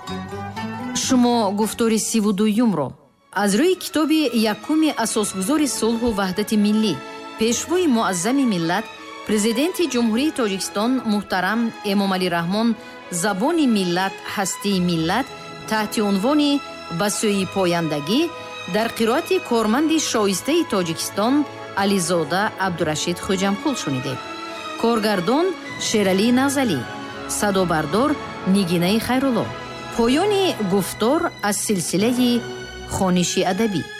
шумо гуфтори 32-ро аз рӯи китоби якуми асосгузори сулҳу ваҳдати миллӣ, пешвои муаззами миллат, президенти ҷумҳурии Тоҷикистон муҳтарам Эмомалӣ Раҳмон забони миллат ҳастии миллат таҳти унвони ба сӯи пояндагӣ дар қироати корманди шоистаи Тоҷикистон Ализода Абдурашид Хоҷамқул шунидед. коргардон Шералӣ Нағзалӣ, садобардор Нигинаи Хайрулло. поёни гуфтор аз силсилаи хониши адабӣ.